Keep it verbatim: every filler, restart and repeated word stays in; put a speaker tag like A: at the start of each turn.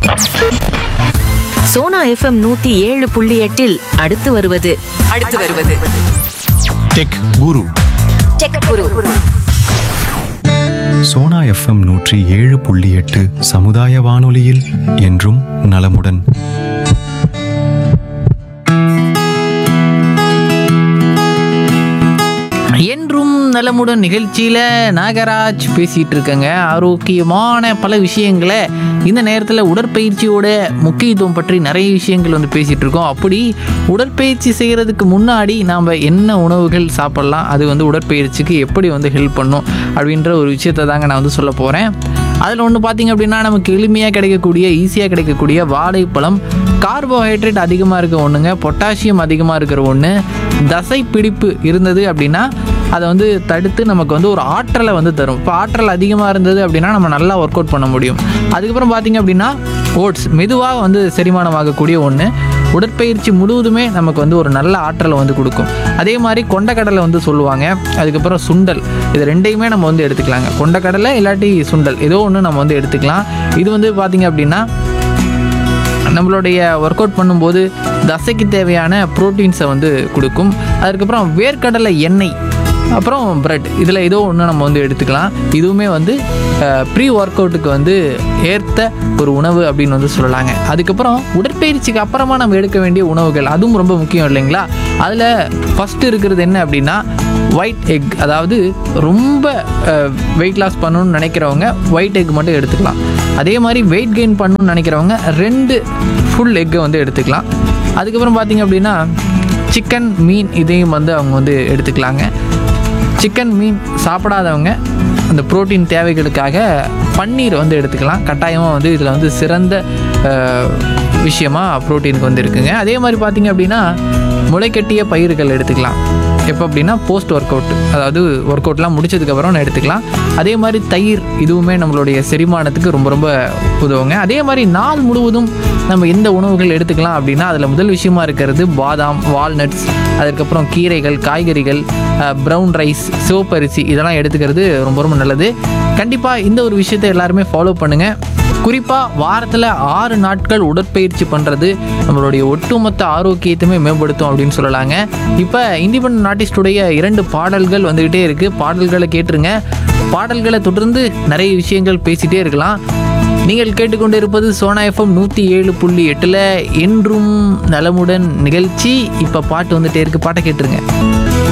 A: Sona FM நூத்தி ஏழு புள்ளி எட்டில் அடுத்து வருவது அடுத்து வருவது
B: டெக் குரு.
A: டெக் குரு.
B: சோனா எஃப்எம் நூற்றி ஏழு புள்ளி எட்டு சமுதாய வானொலியில் என்றும் நலமுடன்.
C: என்றும் நலமுடன் நிகழ்ச்சியில் நாகராஜ் பேசிகிட்டு இருக்கேங்க. ஆரோக்கியமான பல விஷயங்களை இந்த நேரத்தில் உடற்பயிற்சியோட முக்கியத்துவம் பற்றி நிறைய விஷயங்கள் வந்து பேசிகிட்டு இருக்கோம். அப்படி உடற்பயிற்சி செய்கிறதுக்கு முன்னாடி நாம் என்ன உணவுகள் சாப்பிட்லாம், அது வந்து உடற்பயிற்சிக்கு எப்படி வந்து ஹெல்ப் பண்ணும் அப்படின்ற ஒரு விஷயத்தை தாங்க நான் வந்து சொல்ல போகிறேன். அதில் ஒன்று பார்த்திங்க அப்படின்னா, நமக்கு எளிமையாக கிடைக்கக்கூடிய ஈஸியாக கிடைக்கக்கூடிய வாழைப்பழம் கார்போஹைட்ரேட் அதிகமாக இருக்க ஒன்றுங்க, பொட்டாசியம் அதிகமாக இருக்கிற ஒன்று. தசை பிடிப்பு இருந்தது அப்படின்னா அதை வந்து தடுத்து நமக்கு வந்து ஒரு ஆற்றலை வந்து தரும். இப்போ ஆற்றல் அதிகமாக இருந்தது அப்படின்னா நம்ம நல்லா ஒர்க் அவுட் பண்ண முடியும். அதுக்கப்புறம் பார்த்திங்க அப்படின்னா ஓட்ஸ் மெதுவாக வந்து செரிமானமாகக்கூடிய ஒன்று, உடற்பயிற்சி முழுவதுமே நமக்கு வந்து ஒரு நல்ல ஆற்றலை வந்து கொடுக்கும். அதே மாதிரி கொண்டக்கடலை வந்து சொல்லுவாங்க. அதுக்கப்புறம் சுண்டல், இது ரெண்டையுமே நம்ம வந்து எடுத்துக்கலாங்க. கொண்டக்கடலை இல்லாட்டி சுண்டல் ஏதோ ஒன்று நம்ம வந்து எடுத்துக்கலாம். இது வந்து பார்த்திங்க அப்படின்னா நம்மளுடைய ஒர்க் அவுட் பண்ணும்போது தசைக்கு தேவையான ப்ரோட்டீன்ஸை வந்து கொடுக்கும். அதுக்கப்புறம் வேர்க்கடலை எண்ணெய், அப்புறம் ப்ரெட், இதில் ஏதோ ஒன்று நம்ம வந்து எடுத்துக்கலாம். இதுவுமே வந்து ப்ரீ ஒர்க் அவுட்டுக்கு வந்து ஏற்ற ஒரு உணவு அப்படின்னு வந்து சொல்லலாங்க. அதுக்கப்புறம் உடற்பயிற்சிக்கு அப்புறமா நம்ம எடுக்க வேண்டிய உணவுகள், அதுவும் ரொம்ப முக்கியம் இல்லைங்களா? அதில் ஃபஸ்ட்டு இருக்கிறது என்ன அப்படின்னா ஒயிட் எக். அதாவது ரொம்ப வெயிட் லாஸ் பண்ணணும்னு நினைக்கிறவங்க ஒயிட் எக் மட்டும் எடுத்துக்கலாம். அதே மாதிரி வெயிட் கெயின் பண்ணணும்னு நினைக்கிறவங்க ரெண்டு ஃபுல் எக்கை வந்து எடுத்துக்கலாம். அதுக்கப்புறம் பார்த்திங்க அப்படின்னா சிக்கன், மீன் இதையும் வந்து அவங்க வந்து எடுத்துக்கலாங்க. சிக்கன், மீன் சாப்பிடாதவங்க அந்த புரோட்டீன் தேவைகளுக்காக பன்னீர் வந்து எடுத்துக்கலாம். கட்டாயமாக வந்து இதில் வந்து சிறந்த விஷயமாக ப்ரோட்டீனுக்கு வந்து இருக்குங்க. அதே மாதிரி பார்த்திங்க அப்படின்னா முளைக்கட்டிய பயிர்கள் எடுத்துக்கலாம். எப்போ அப்படின்னா போஸ்ட் ஒர்க் அவுட், அதாவது ஒர்க் அவுட்லாம் முடிச்சதுக்கப்புறம் நான் எடுத்துக்கலாம். அதே மாதிரி தயிர், இதுவுமே நம்மளுடைய செரிமானத்துக்கு ரொம்ப ரொம்ப உதவுங்க. அதே மாதிரி நாள் முழுவதும் நம்ம எந்த உணவுகள் எடுத்துக்கலாம் அப்படின்னா அதில் முதல் விஷயமா இருக்கிறது பாதாம், வால்நட்ஸ், அதுக்கப்புறம் கீரைகள், காய்கறிகள், ப்ரௌன் ரைஸ், சிவப்பரிசி, இதெல்லாம் எடுத்துக்கிறது ரொம்ப ரொம்ப நல்லது. கண்டிப்பாக இந்த ஒரு விஷயத்தை எல்லாருமே ஃபாலோ பண்ணுங்கள். குறிப்பாக வாரத்தில் ஆறு நாட்கள் உடற்பயிற்சி பண்ணுறது நம்மளுடைய ஒட்டுமொத்த ஆரோக்கியத்தையுமே மேம்படுத்தும் அப்படின்னு சொல்லலாங்க. இப்போ இண்டிபெண்டன்ட் ஆர்டிஸ்டுடைய இரண்டு பாடல்கள் வந்துக்கிட்டே இருக்குது. பாடல்களை கேட்டுருங்க. பாடல்களை தொடர்ந்து நிறைய விஷயங்கள் பேசிகிட்டே இருக்கலாம். நீங்கள் கேட்டுக்கொண்டு இருப்பது சோனா எஃப்எம் நூற்றி ஏழு புள்ளி எட்டில் என்றும் நலமுடன் நிகழ்ச்சி. இப்போ பாட்டு வந்துகிட்டே இருக்குது, பாட்டை கேட்டுருங்க.